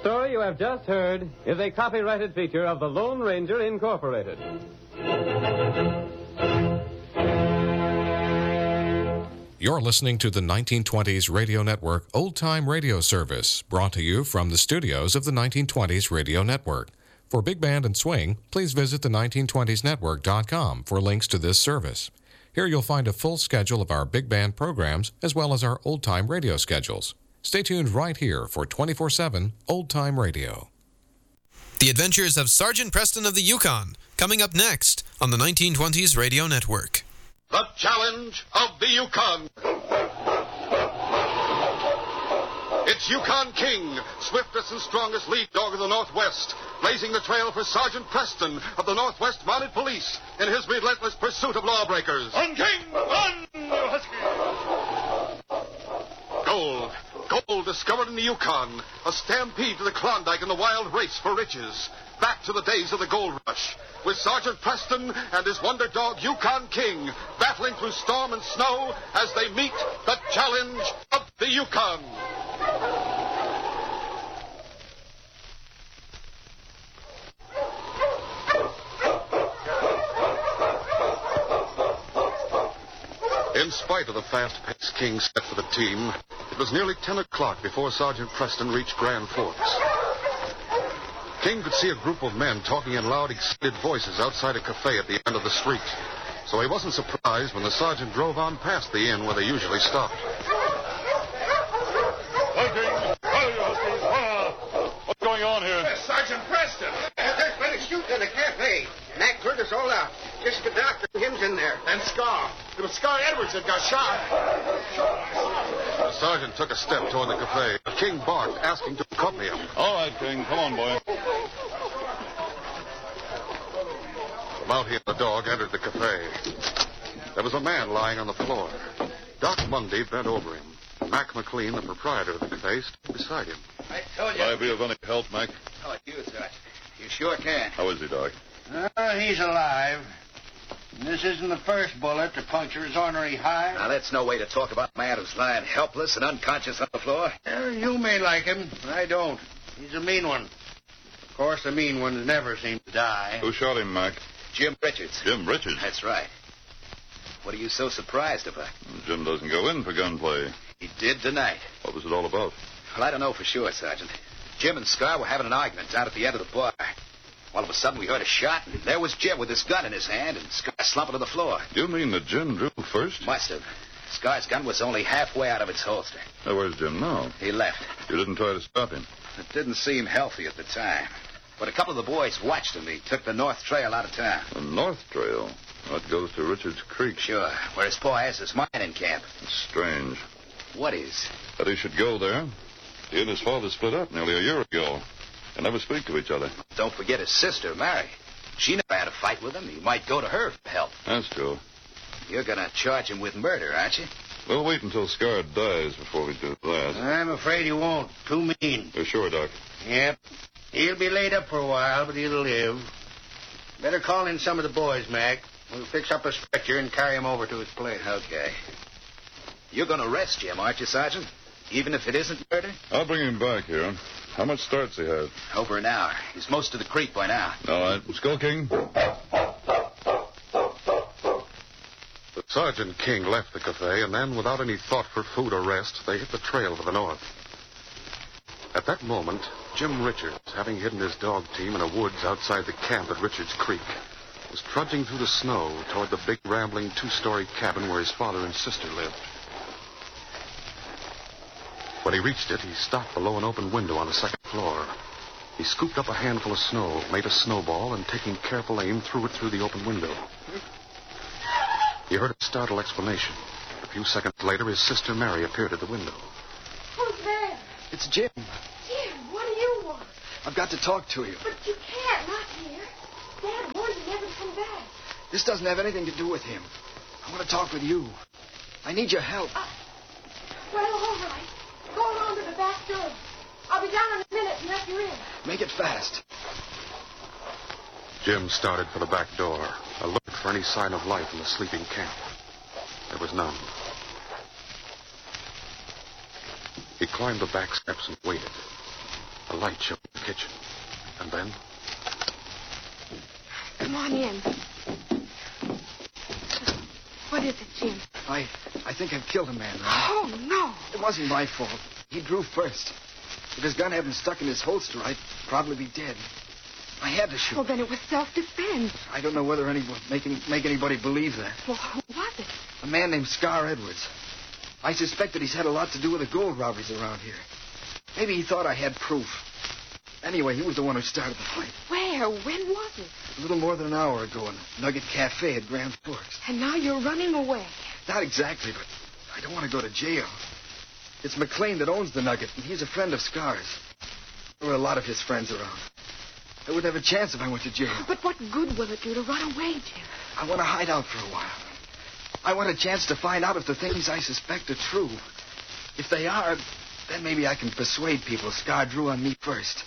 story you have just heard is a copyrighted feature of the Lone Ranger Incorporated. You're listening to the 1920s Radio Network Old Time Radio Service, brought to you from the studios of the 1920s Radio Network. For Big Band and Swing, please visit the 1920snetwork.com for links to this service. Here you'll find a full schedule of our big band programs as well as our old-time radio schedules. Stay tuned right here for 24/7 old-time radio. The Adventures of Sergeant Preston of the Yukon, coming up next on the 1920s Radio Network. The Challenge of the Yukon. It's Yukon King, swiftest and strongest lead dog of the Northwest, blazing the trail for Sergeant Preston of the Northwest Mounted Police in his relentless pursuit of lawbreakers. On, King! On, you husky! Gold. Gold discovered in the Yukon. A stampede to the Klondike in the wild race for riches. Back to the days of the gold rush, with Sergeant Preston and his wonder dog Yukon King battling through storm and snow as they meet the Challenge of the Yukon. In spite of the fast-paced King set for the team, it was nearly 10 o'clock before Sergeant Preston reached Grand Forks. King could see a group of men talking in loud, excited voices outside a cafe at the end of the street, so he wasn't surprised when the sergeant drove on past the inn where they usually stopped. Hi, King. Hi, you husky. What's going on here? Sergeant Preston. There's been a shooting in the cafe. Mac cleared us all out. Just the doctor and him's in there. And Scar. It was Scar Edwards that got shot. The sergeant took a step toward the cafe. King barked, asking to accompany him. All right, King. Come on, boy. Mountie and the dog entered the cafe. There was a man lying on the floor. Doc Mundy bent over him. Mac McLean, the proprietor of the cafe, stood beside him. I told you. Can I be of any help, Mac? Oh, you, Sergeant. You sure can. How is he, Doc? He's alive. This isn't the first bullet to puncture his ornery hide. Now, that's no way to talk about a man who's lying helpless and unconscious on the floor. You may like him, but I don't. He's a mean one. Of course, the mean ones never seem to die. Who shot him, Mac? Jim Richards. Jim Richards? That's right. What are you so surprised about? Jim doesn't go in for gunplay. He did tonight. What was it all about? Well, I don't know for sure, Sergeant. Jim and Scar were having an argument down at the end of the bar. All of a sudden, we heard a shot, and there was Jim with his gun in his hand, and Scar slumping to the floor. You mean that Jim drew first? Must have. Scar's gun was only halfway out of its holster. Now, where's Jim now? He left. You didn't try to stop him? It didn't seem healthy at the time. But a couple of the boys watched him. He took the North Trail out of town. The North Trail? That goes to Richards Creek. Sure, where his pa has his mining camp. It's strange. What is? That he should go there. He and his father split up nearly a year ago. They never speak to each other. Don't forget his sister, Mary. She never had a fight with him. He might go to her for help. That's true. You're going to charge him with murder, aren't you? We'll wait until Scar dies before we do that. I'm afraid he won't. Too mean. You're sure, Doc? Yep. He'll be laid up for a while, but he'll live. Better call in some of the boys, Mac. We'll fix up a stretcher and carry him over to his place. Okay. You're going to arrest Jim, aren't you, Sergeant? Even if it isn't murder? I'll bring him back here. How much starts he have? Over an hour. He's most of the creek by now. All right. Skull King. The Sergeant King left the cafe, and then, without any thought for food or rest, they hit the trail for the north. At that moment, Jim Richards, having hidden his dog team in a woods outside the camp at Richards Creek, was trudging through the snow toward the big, rambling, two-story cabin where his father and sister lived. When he reached it, he stopped below an open window on the second floor. He scooped up a handful of snow, made a snowball, and taking careful aim, threw it through the open window. He heard a startled exclamation. A few seconds later, his sister Mary appeared at the window. Who's there? It's Jim. Jim, what do you want? I've got to talk to you. But you can't, not here. Dad warned you never to come back. This doesn't have anything to do with him. I want to talk with you. I need your help. Well, all right. Go along to the back door. I'll be down in a minute and let you in. Make it fast. Jim started for the back door, alert for any sign of life in the sleeping camp. There was none. He climbed the back steps and waited. A light showed in the kitchen. And then... Come on in. What is it, Jim? I think I've killed a man, Mary. Oh, no. It wasn't my fault. He drew first. If his gun hadn't stuck in his holster, I'd probably be dead. I had to shoot. Well, then it was self-defense. I don't know whether anyone make anybody believe that. Well, who was it? A man named Scar Edwards. I suspect that he's had a lot to do with the gold robberies around here. Maybe he thought I had proof. Anyway, he was the one who started the fight. Where? When was it? A little more than an hour ago in the Nugget Cafe at Grand Forks. And now you're running away. Not exactly, but I don't want to go to jail. It's McLean that owns the Nugget, and he's a friend of Scar's. There were a lot of his friends around. I wouldn't have a chance if I went to jail. But what good will it do to run away, Jim? I want to hide out for a while. I want a chance to find out if the things I suspect are true. If they are, then maybe I can persuade people Scar drew on me first.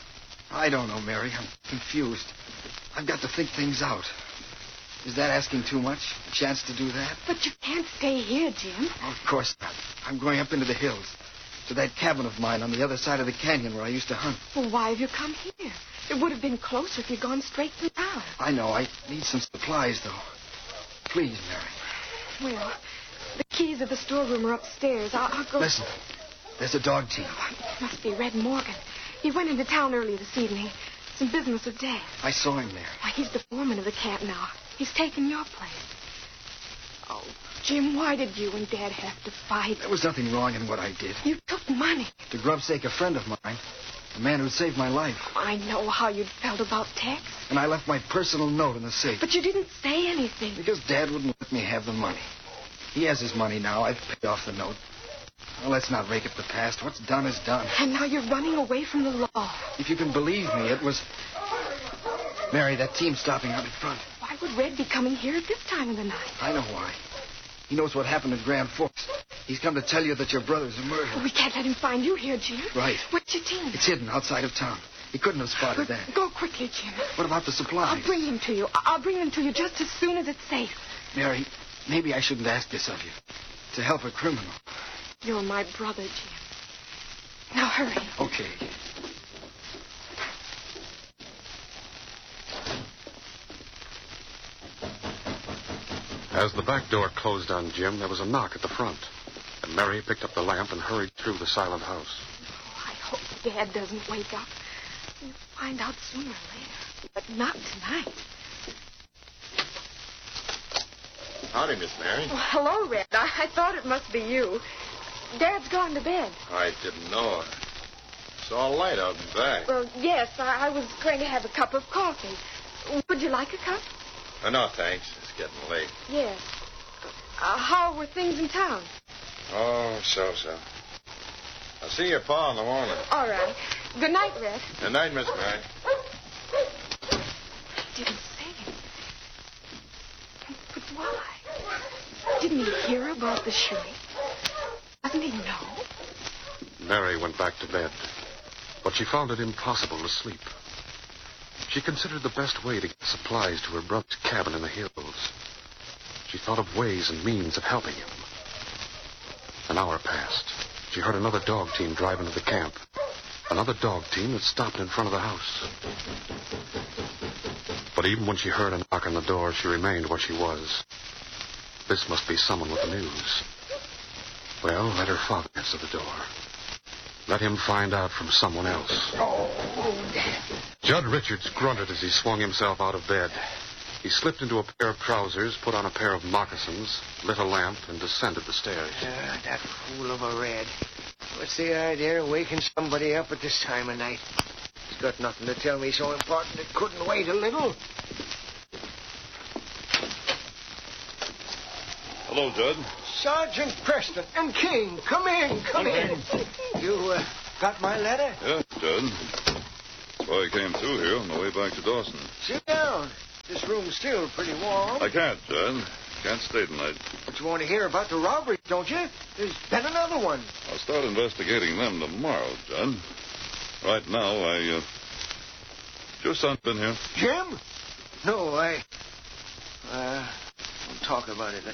I don't know, Mary. I'm confused. I've got to think things out. Is that asking too much? A chance to do that? But you can't stay here, Jim. Oh, of course not. I'm going up into the hills. To that cabin of mine on the other side of the canyon where I used to hunt. Well, why have you come here? It would have been closer if you'd gone straight to town. I know. I need some supplies, though. Please, Mary. Well, the keys of the storeroom are upstairs. I'll go... Listen. There's a dog team. Oh, it must be Red Morgan. He went into town early this evening. Some business with Dad. I saw him there. Why, he's the foreman of the camp now. He's taken your place. Oh, Jim, why did you and Dad have to fight? There was nothing wrong in what I did. You took money. To grubstake a friend of mine. A man who saved my life. I know how you'd felt about Tex. And I left my personal note in the safe. But you didn't say anything. Because Dad wouldn't let me have the money. He has his money now. I've paid off the note. Well, let's not rake up the past. What's done is done. And now you're running away from the law. If you can believe me, it was... Mary, that team's stopping out in front. Why would Red be coming here at this time of the night? I know why. He knows what happened at Grand Forks. He's come to tell you that your brother's a murderer. Well, we can't let him find you here, Jim. Right. What's your team? It's hidden outside of town. He couldn't have spotted that. Go quickly, Jim. What about the supplies? I'll bring them to you. I'll bring them to you just as soon as it's safe. Mary, maybe I shouldn't ask this of you. To help a criminal. You're my brother, Jim. Now hurry. Okay. As the back door closed on Jim, there was a knock at the front. And Mary picked up the lamp and hurried through the silent house. Oh, I hope Dad doesn't wake up. We'll find out sooner or later. But not tonight. Howdy, Miss Mary. Oh, hello, Red. I thought it must be you. Dad's gone to bed. I didn't know. I saw a light out in back. Well, yes, I was going to have a cup of coffee. Would you like a cup? No, thanks. It's getting late. Yes. How were things in town? Oh, so. I'll see your pa in the morning. All right. Good night, Red. Good night, Miss Mary. He didn't say anything. But why? Didn't he hear about the shooting? Doesn't he know? Mary went back to bed, but she found it impossible to sleep. She considered the best way to get supplies to her brother's cabin in the hills. She thought of ways and means of helping him. An hour passed. She heard another dog team drive into the camp. Another dog team that stopped in front of the house. But even when she heard a knock on the door, she remained where she was. This must be someone with the news. Well, let her father answer the door. Let him find out from someone else. Judd Richards grunted as he swung himself out of bed. He slipped into a pair of trousers, put on a pair of moccasins, lit a lamp, and descended the stairs. That fool of a Red. What's the idea of waking somebody up at this time of night? He's got nothing to tell me so important it couldn't wait a little. Hello, Judd. Sergeant Preston and King, come in. You got my letter? Yeah, Judd. That's why I came through here on the way back to Dawson. Sit down. This room's still pretty warm. I can't, Judd. Can't stay tonight. But you want to hear about the robbery, don't you? There's been another one. I'll start investigating them tomorrow, Judd. Right now, your son been here? Jim? No, don't talk about it.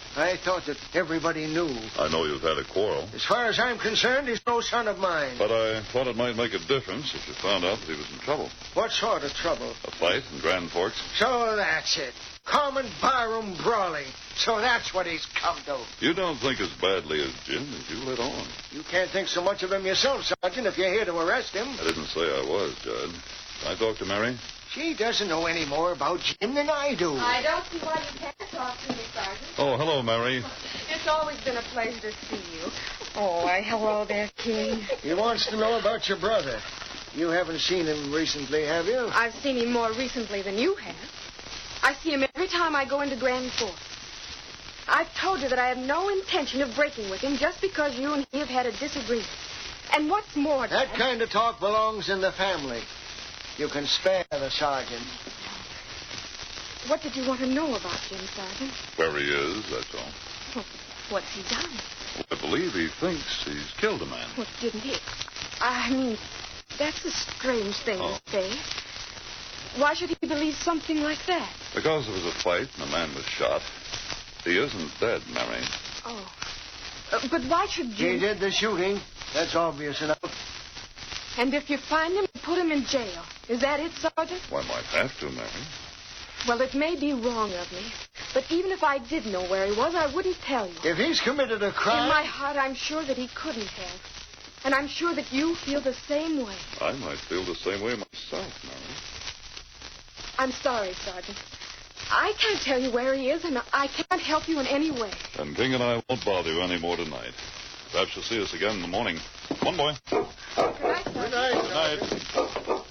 I thought that everybody knew. I know you've had a quarrel. As far as I'm concerned, he's no son of mine. But I thought it might make a difference if you found out that he was in trouble. What sort of trouble? A fight in Grand Forks. So that's it. Common barroom brawling. So that's what he's come to. You don't think as badly as Jim as you let on. You can't think so much of him yourself, Sergeant, if you're here to arrest him. I didn't say I was, Judd. Can I talk to Mary? She doesn't know any more about Jim than I do. I don't see why you can't talk to me, Sergeant. Oh, hello, Mary. It's always been a pleasure to see you. Oh, why, hello there, King. He wants to know about your brother. You haven't seen him recently, have you? I've seen him more recently than you have. I see him every time I go into Grand Forks. I've told you that I have no intention of breaking with him just because you and he have had a disagreement. And what's more, that kind of talk belongs in the family. You can spare the sergeant. What did you want to know about Jim, Sergeant? Where he is, that's all. Well, what's he done? Well, I believe he thinks he's killed a man. Well, didn't he? I mean, that's a strange thing to say. Why should he believe something like that? Because there was a fight and a man was shot. He isn't dead, Mary. Oh. But why should Jim... He did the shooting. That's obvious enough. And if you find him, put him in jail. Is that it, Sergeant? Well, I might have to, Mary. Well, it may be wrong of me, but even if I did know where he was, I wouldn't tell you. If he's committed a crime... In my heart, I'm sure that he couldn't have. And I'm sure that you feel the same way. I might feel the same way myself, Mary. I'm sorry, Sergeant. I can't tell you where he is, and I can't help you in any way. And King and I won't bother you any more tonight. Perhaps you'll see us again in the morning. Come on, boy. Good night, Sergeant. Good night. Good night.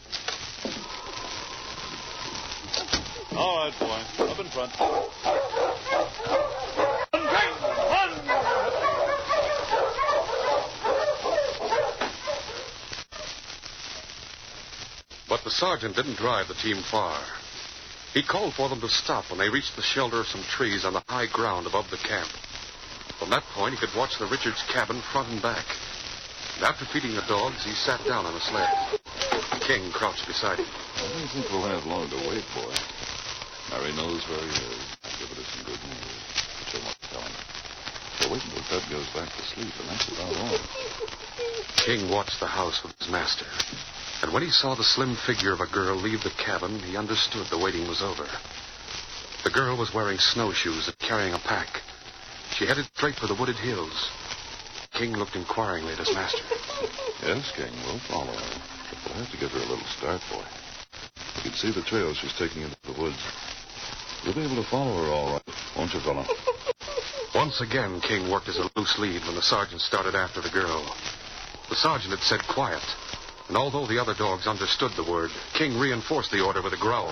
All right, boy. Up in front. But the sergeant didn't drive the team far. He called for them to stop when they reached the shelter of some trees on the high ground above the camp. From that point, he could watch the Richards cabin front and back. And after feeding the dogs, he sat down on a sled. King crouched beside him. I don't think we'll have long to wait, boy. Mary knows where he is. Give her some good news. But she'll not tell him. So wait until Ted goes back to sleep, and that's about all. King watched the house with his master. And when he saw the slim figure of a girl leave the cabin, he understood the waiting was over. The girl was wearing snowshoes and carrying a pack. She headed straight for the wooded hills. King looked inquiringly at his master. Yes, King, we'll follow her. But we'll have to give her a little start, boy. You can see the trail she's taking into the woods. You'll be able to follow her all right, won't you, fella? Once again, King worked as a loose lead when the sergeant started after the girl. The sergeant had said quiet. And although the other dogs understood the word, King reinforced the order with a growl.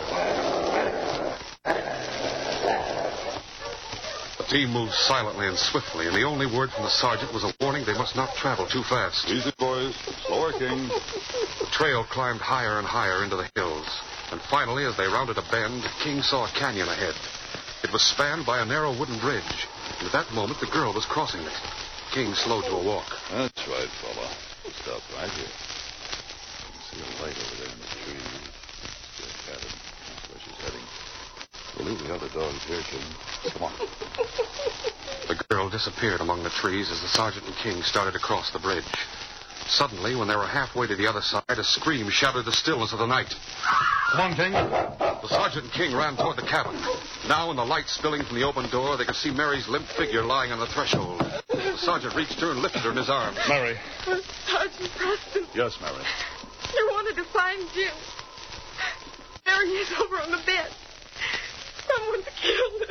The team moved silently and swiftly, and the only word from the sergeant was a warning they must not travel too fast. Easy, boys. Slower, King. The trail climbed higher and higher into the hills. And finally, as they rounded a bend, King saw a canyon ahead. It was spanned by a narrow wooden bridge. And at that moment, the girl was crossing it. King slowed to a walk. That's right, fella. Stop right here. See a light over there in the trees. It's their cabin. That's where she's heading. We'll leave the other dogs here, King. Come on. The girl disappeared among the trees as the sergeant and King started to cross the bridge. Suddenly, when they were halfway to the other side, a scream shattered the stillness of the night. Come on, King. The sergeant and King ran toward the cabin. Now, in the light spilling from the open door, they could see Mary's limp figure lying on the threshold. The sergeant reached her and lifted her in his arms. Mary. Sergeant Preston. Yes, Mary. You wanted to find Jim. There he is over on the bed.